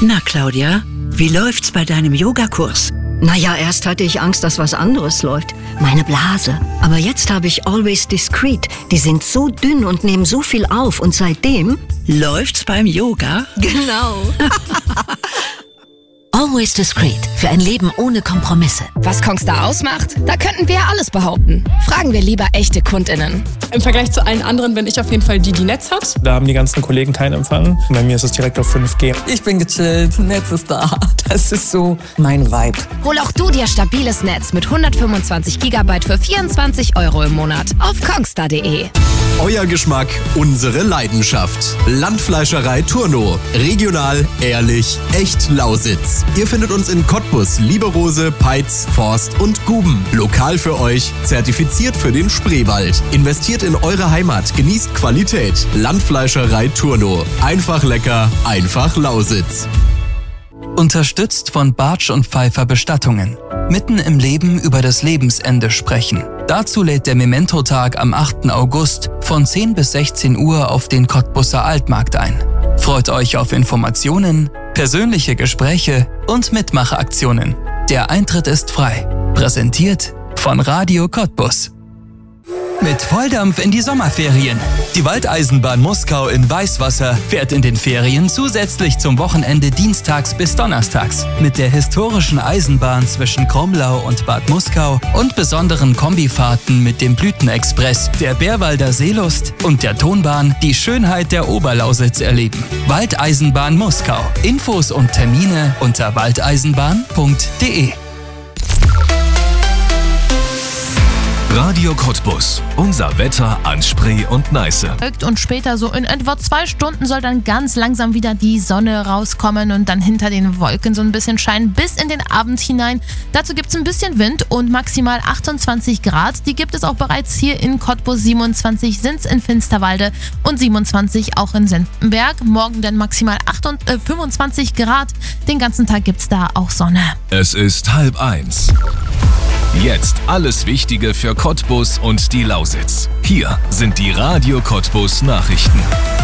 Na, Claudia, wie läuft's bei deinem Yogakurs? Naja, erst hatte ich Angst, dass was anderes läuft. Meine Blase. Aber jetzt habe ich Always Discreet. Die sind so dünn und nehmen so viel auf. Und seitdem... Läuft's beim Yoga? Genau. Always Discreet. Für ein Leben ohne Kompromisse. Was Kongstar ausmacht? Da könnten wir alles behaupten. Fragen wir lieber echte KundInnen. Im Vergleich zu allen anderen bin ich auf jeden Fall die Netz hat. Da haben die ganzen Kollegen keinen Empfang. Bei mir ist es direkt auf 5G. Ich bin gechillt, Netz ist da. Das ist so mein Vibe. Hol auch du dir stabiles Netz mit 125 GB für 24 € im Monat auf kongstar.de. Euer Geschmack, unsere Leidenschaft. Landfleischerei Turno. Regional, ehrlich, echt Lausitz. Ihr findet uns in Cottbus, Lieberose, Peitz, Forst und Guben. Lokal für euch, zertifiziert für den Spreewald. Investiert in eure Heimat, genießt Qualität. Landfleischerei Turno. Einfach lecker, einfach Lausitz. Unterstützt von Bartsch und Pfeiffer Bestattungen. Mitten im Leben über das Lebensende sprechen. Dazu lädt der Memento-Tag am 8. August von 10 bis 16 Uhr auf den Cottbuser Altmarkt ein. Freut euch auf Informationen, persönliche Gespräche und Mitmachaktionen. Der Eintritt ist frei. Präsentiert von Radio Cottbus. Mit Volldampf in die Sommerferien. Die Waldeisenbahn Muskau in Weißwasser fährt in den Ferien zusätzlich zum Wochenende dienstags bis donnerstags mit der historischen Eisenbahn zwischen Kromlau und Bad Muskau und besonderen Kombifahrten mit dem Blütenexpress, der Bärwalder Seelust und der Tonbahn die Schönheit der Oberlausitz erleben. Waldeisenbahn Muskau. Infos und Termine unter waldeisenbahn.de. Radio Cottbus. Unser Wetter an Spree und Neiße. Und später, so in etwa 2 Stunden, soll dann ganz langsam wieder die Sonne rauskommen und dann hinter den Wolken so ein bisschen scheinen bis in den Abend hinein. Dazu gibt es ein bisschen Wind und maximal 28 Grad. Die gibt es auch bereits hier in Cottbus. 27 sind es in Finsterwalde und 27 auch in Senftenberg. Morgen dann maximal 25 Grad. Den ganzen Tag gibt es da auch Sonne. Es ist 12:30. Jetzt alles Wichtige für Cottbus und die Lausitz. Hier sind die Radio Cottbus Nachrichten.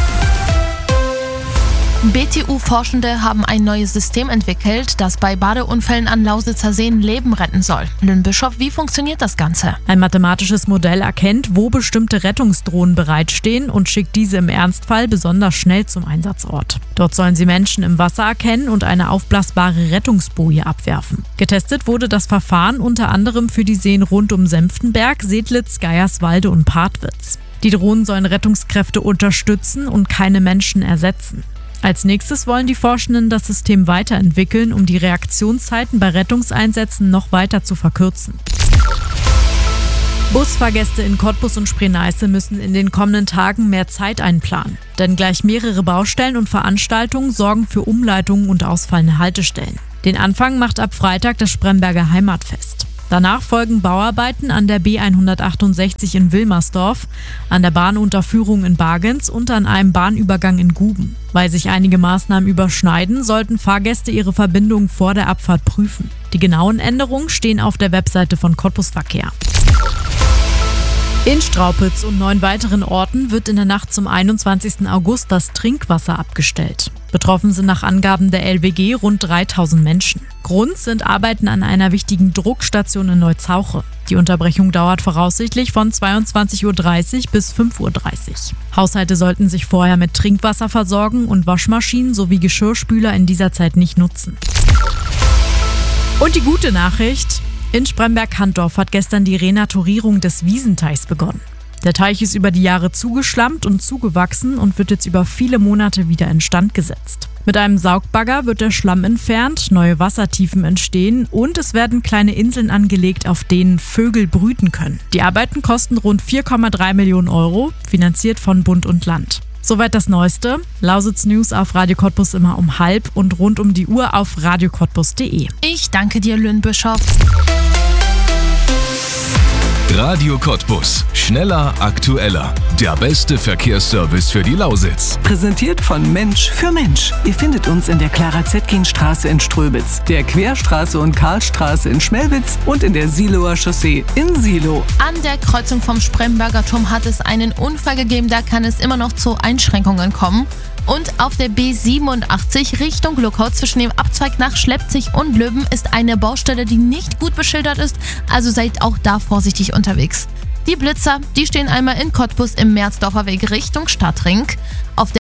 BTU-Forschende haben ein neues System entwickelt, das bei Badeunfällen an Lausitzer Seen Leben retten soll. Lynn Bischof, wie funktioniert das Ganze? Ein mathematisches Modell erkennt, wo bestimmte Rettungsdrohnen bereitstehen und schickt diese im Ernstfall besonders schnell zum Einsatzort. Dort sollen sie Menschen im Wasser erkennen und eine aufblasbare Rettungsboje abwerfen. Getestet wurde das Verfahren unter anderem für die Seen rund um Senftenberg, Sedlitz, Geierswalde und Partwitz. Die Drohnen sollen Rettungskräfte unterstützen und keine Menschen ersetzen. Als nächstes wollen die Forschenden das System weiterentwickeln, um die Reaktionszeiten bei Rettungseinsätzen noch weiter zu verkürzen. Busfahrgäste in Cottbus und Spree-Neiße müssen in den kommenden Tagen mehr Zeit einplanen. Denn gleich mehrere Baustellen und Veranstaltungen sorgen für Umleitungen und ausfallende Haltestellen. Den Anfang macht ab Freitag das Spremberger Heimatfest. Danach folgen Bauarbeiten an der B168 in Wilmersdorf, an der Bahnunterführung in Bargens und an einem Bahnübergang in Guben. Weil sich einige Maßnahmen überschneiden, sollten Fahrgäste ihre Verbindung vor der Abfahrt prüfen. Die genauen Änderungen stehen auf der Webseite von Cottbus Verkehr. In Straupitz und 9 weiteren Orten wird in der Nacht zum 21. August das Trinkwasser abgestellt. Betroffen sind nach Angaben der LWG rund 3000 Menschen. Grund sind Arbeiten an einer wichtigen Druckstation in Neuzauche. Die Unterbrechung dauert voraussichtlich von 22:30 Uhr bis 5:30 Uhr. Haushalte sollten sich vorher mit Trinkwasser versorgen und Waschmaschinen sowie Geschirrspüler in dieser Zeit nicht nutzen. Und die gute Nachricht: In Spremberg-Hantorf hat gestern die Renaturierung des Wiesenteichs begonnen. Der Teich ist über die Jahre zugeschlammt und zugewachsen und wird jetzt über viele Monate wieder instand gesetzt. Mit einem Saugbagger wird der Schlamm entfernt, neue Wassertiefen entstehen und es werden kleine Inseln angelegt, auf denen Vögel brüten können. Die Arbeiten kosten rund 4,3 Millionen €, finanziert von Bund und Land. Soweit das Neueste. Lausitz News auf Radio Cottbus immer um 12:30 und rund um die Uhr auf radiocottbus.de. Ich danke dir, Lynn Bischof. Radio Cottbus. Schneller, aktueller. Der beste Verkehrsservice für die Lausitz. Präsentiert von Mensch für Mensch. Ihr findet uns in der Clara-Zetkin-Straße in Ströbitz, der Querstraße und Karlstraße in Schmelwitz und in der Siloer Chaussee in Silo. An der Kreuzung vom Spremberger Turm hat es einen Unfall gegeben, da kann es immer noch zu Einschränkungen kommen. Und auf der B87 Richtung Luckau zwischen dem Abzweig nach Schleppzig und Löben ist eine Baustelle, die nicht gut beschildert ist, also seid auch da vorsichtig unterwegs. Die Blitzer, die stehen einmal in Cottbus im Merzdorfer Weg Richtung Stadtring. Auf der